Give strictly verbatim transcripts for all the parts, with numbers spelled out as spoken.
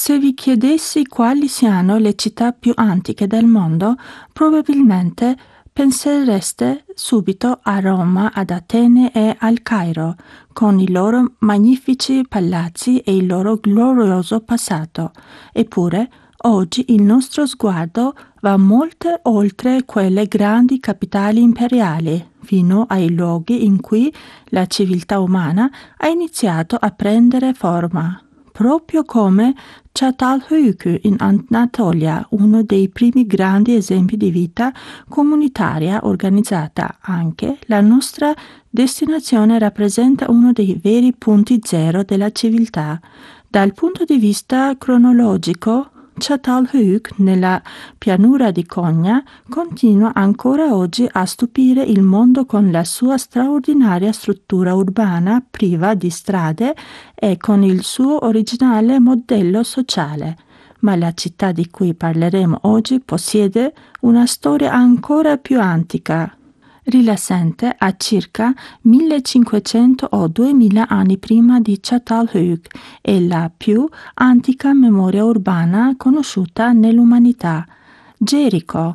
Se vi chiedessi quali siano le città più antiche del mondo, probabilmente pensereste subito a Roma, ad Atene e al Cairo, con i loro magnifici palazzi e il loro glorioso passato. Eppure, oggi il nostro sguardo va molto oltre quelle grandi capitali imperiali, fino ai luoghi in cui la civiltà umana ha iniziato a prendere forma. Proprio come Çatalhöyük in Anatolia, uno dei primi grandi esempi di vita comunitaria organizzata. Anche la nostra destinazione rappresenta uno dei veri punti zero della civiltà. Dal punto di vista cronologico, Çatalhöyük, nella pianura di Konya, continua ancora oggi a stupire il mondo con la sua straordinaria struttura urbana priva di strade e con il suo originale modello sociale. Ma la città di cui parleremo oggi possiede una storia ancora più antica, risalente a circa millecinquecento o duemila anni prima di Çatalhöyük, è la più antica memoria urbana conosciuta nell'umanità, Gerico.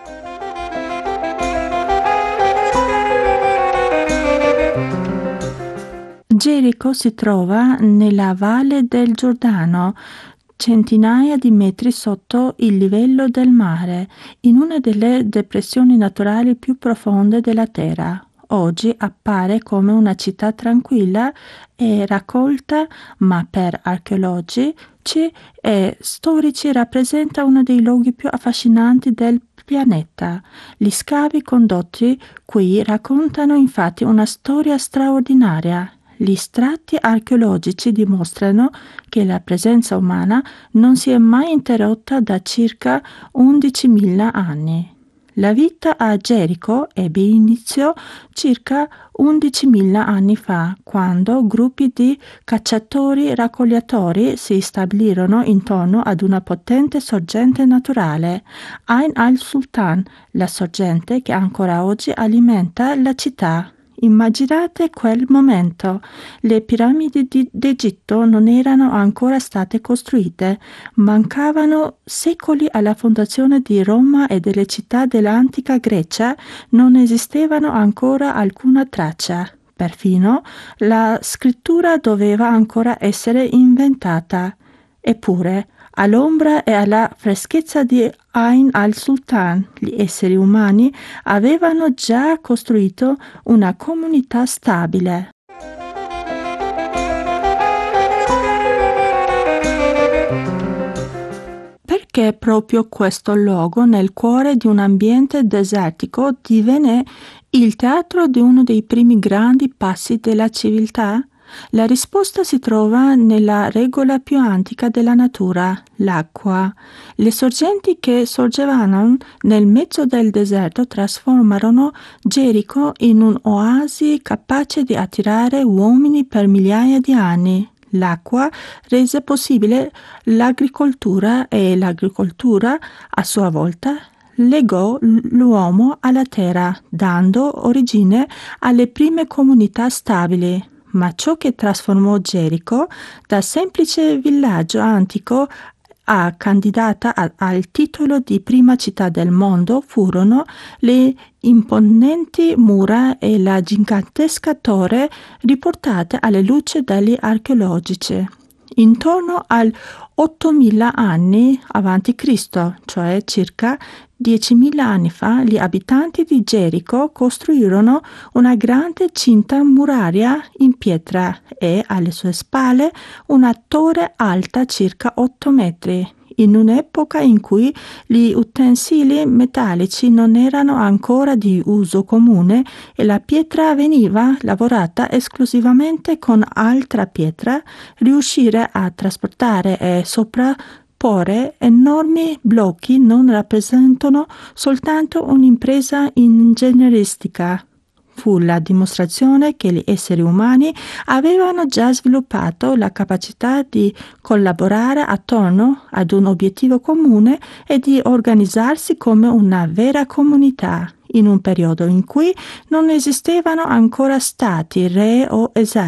Gerico si trova nella valle del Giordano, centinaia di metri sotto il livello del mare, in una delle depressioni naturali più profonde della Terra. Oggi appare come una città tranquilla e raccolta, ma per archeologi e storici rappresenta uno dei luoghi più affascinanti del pianeta. Gli scavi condotti qui raccontano infatti una storia straordinaria. Gli strati archeologici dimostrano che la presenza umana non si è mai interrotta da circa undicimila anni. La vita a Gerico ebbe inizio circa undicimila anni fa, quando gruppi di cacciatori-raccogliatori si stabilirono intorno ad una potente sorgente naturale, Ain al-Sultan, la sorgente che ancora oggi alimenta la città. Immaginate quel momento. Le piramidi di, d'Egitto non erano ancora state costruite, mancavano secoli alla fondazione di Roma e delle città dell'antica Grecia non esistevano ancora alcuna traccia. Perfino la scrittura doveva ancora essere inventata. Eppure, all'ombra e alla freschezza di Ain al-Sultan, gli esseri umani avevano già costruito una comunità stabile. Perché proprio questo luogo, nel cuore di un ambiente desertico, divenne il teatro di uno dei primi grandi passi della civiltà? La risposta si trova nella regola più antica della natura, l'acqua. Le sorgenti che sorgevano nel mezzo del deserto trasformarono Gerico in un'oasi capace di attirare uomini per migliaia di anni. L'acqua rese possibile l'agricoltura e l'agricoltura, a sua volta, legò l'uomo alla terra, dando origine alle prime comunità stabili. Ma ciò che trasformò Gerico da semplice villaggio antico a candidata a, al titolo di prima città del mondo furono le imponenti mura e la gigantesca torre riportate alla luce dagli archeologici. Intorno al ottomila anni avanti Cristo, cioè circa diecimila anni fa, gli abitanti di Gerico costruirono una grande cinta muraria in pietra e alle sue spalle una torre alta circa otto metri. In un'epoca in cui gli utensili metallici non erano ancora di uso comune e la pietra veniva lavorata esclusivamente con altra pietra, riuscire a trasportare e sovrapporre enormi blocchi non rappresentano soltanto un'impresa ingegneristica. Fu la dimostrazione che gli esseri umani avevano già sviluppato la capacità di collaborare attorno ad un obiettivo comune e di organizzarsi come una vera comunità, in un periodo in cui non esistevano ancora stati, re o eserciti.